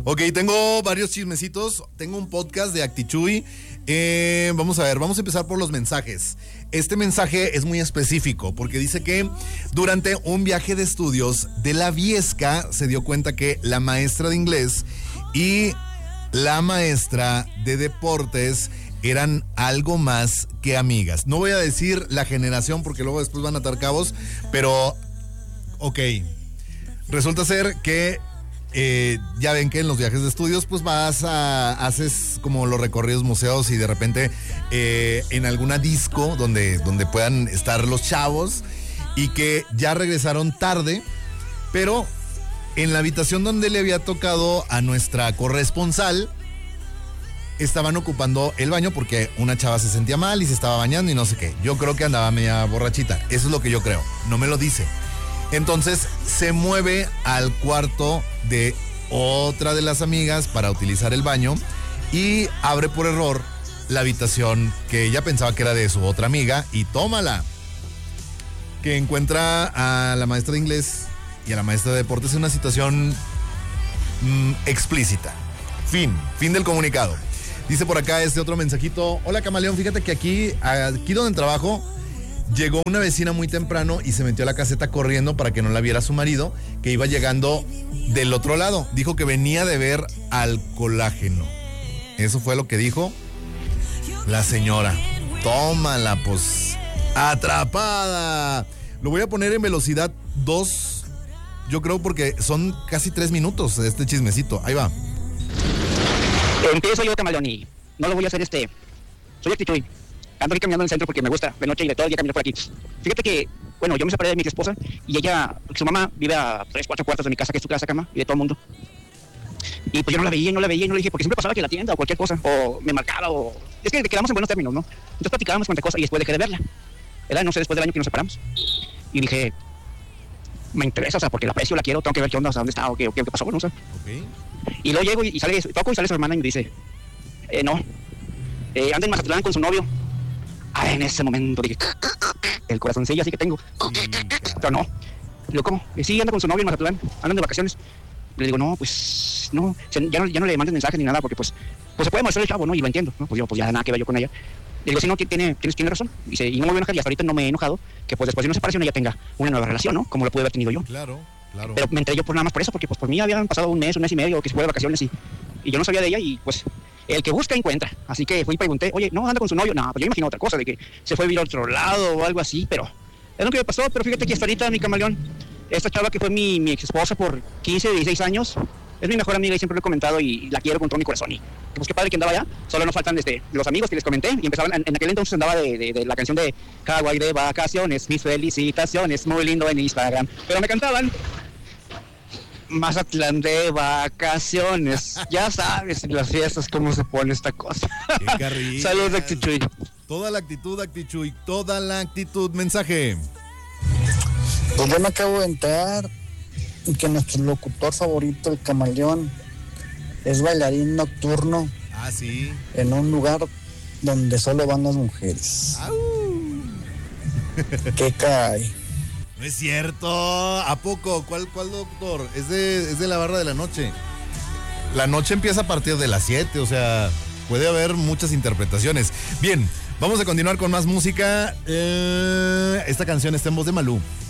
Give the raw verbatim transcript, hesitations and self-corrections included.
Ok, tengo varios chismecitos. Tengo un podcast de Actichuy. Eh, vamos a ver, vamos a empezar por los mensajes. Este mensaje es muy específico porque dice que durante un viaje de estudios de la Viesca se dio cuenta que la maestra de inglés y la maestra de deportes eran algo más que amigas. No voy a decir la generación porque luego después van a atar cabos, pero ok. Resulta ser que Eh, ya ven que en los viajes de estudios pues vas a, haces como los recorridos museos y de repente eh, en alguna disco donde, donde puedan estar los chavos y que ya regresaron tarde, pero en la habitación donde le había tocado a nuestra corresponsal estaban ocupando el baño porque una chava se sentía mal y se estaba bañando y no sé qué. Yo creo que andaba media borrachita, eso es lo que yo creo, no me lo dice. Entonces se mueve al cuarto de otra de las amigas para utilizar el baño y abre por error la habitación que ella pensaba que era de su otra amiga y tómala. Que encuentra a la maestra de inglés y a la maestra de deportes en una situación mmm, explícita. Fin, fin del comunicado. Dice por acá este otro mensajito. Hola Camaleón, fíjate que aquí, aquí donde trabajo, llegó una vecina muy temprano y se metió a la caseta corriendo para que no la viera su marido, que iba llegando del otro lado. Dijo que venía de ver al colágeno. Eso fue lo que dijo la señora. Tómala, pues. Atrapada. Lo voy a poner en velocidad dos, yo creo, porque son casi tres minutos de este chismecito. Ahí va. Empiezo yo, Camaleón, y no lo voy a hacer este. Soy Actichuy. Ando aquí caminando en el centro porque me gusta, de noche y de todo el día caminar por aquí. Fíjate que, bueno, yo me separé de mi esposa y ella, su mamá vive a tres, cuatro cuartos de mi casa, que es su casa, cama, y de todo el mundo. Y pues yo no la veía, no la veía, y no le dije, porque siempre pasaba que la tienda o cualquier cosa, o me marcaba, o... Es que quedamos en buenos términos, ¿no? Entonces platicábamos cuánta cosa y después dejé de verla. Era, no sé, después del año que nos separamos. Y dije, me interesa, o sea, porque la aprecio, la quiero, tengo que ver qué onda, o sea, dónde está, o qué, o qué, qué pasó, bueno, o sea. Okay. Y luego llego y, y sale, toco y sale su hermana y me dice, eh, no, eh, anda en Mazatlán con su novio. Ah, en ese momento dije, el corazoncillo así que tengo. Sí, pero no. Le digo, ¿cómo? Sí, anda con su novio en Mazatlán, andan de vacaciones. Le digo, no, pues, no, ya no, ya no le mandes mensajes ni nada, porque pues, pues se puede mostrar el chavo, ¿no? Y lo entiendo, ¿no? Pues yo, pues ya nada que ver yo con ella. Le digo, sí, no, tiene, tienes, tienes razón. Dice, y no me voy a enojar, y hasta ahorita no me he enojado, que pues después de una separación ella tenga una nueva relación, ¿no? Como lo pude haber tenido yo. Claro, claro. Pero me enteré yo por nada más por eso, porque pues por mí habían pasado un mes, un mes y medio, que se fue de vacaciones y, y yo no sabía de ella y pues... El que busca encuentra, así que fui y pregunté, oye, ¿no anda con su novio? No, pues yo imagino otra cosa, de que se fue a vivir a otro lado o algo así, pero es lo que me pasó. Pero fíjate que hasta ahorita, mi Camaleón, esta chava que fue mi, mi ex esposa por quince, dieciséis años, es mi mejor amiga y siempre lo he comentado y, y la quiero con todo mi corazón. Y pues qué padre que andaba allá, solo nos faltan desde los amigos que les comenté y empezaban, en, en aquel entonces andaba de, de, de la canción de Hawái de vacaciones, mis felicitaciones, muy lindo en Instagram, pero me cantaban Mazatlán de vacaciones. Ya sabes, en las fiestas cómo se pone esta cosa. Saludos, Actichuy. Toda la actitud, Actichuy, toda la actitud. Mensaje. Pues yo me acabo de enterar que nuestro locutor favorito, el Camaleón, es bailarín nocturno. Ah, sí. En un lugar donde solo van las mujeres. ¡Au! ¿Qué cae? No es cierto. ¿A poco? ¿Cuál, cuál doctor? Es de, es de la barra de la noche. La noche empieza a partir de las siete, o sea, puede haber muchas interpretaciones. Bien, vamos a continuar con más música. Eh, esta canción está en voz de Malú.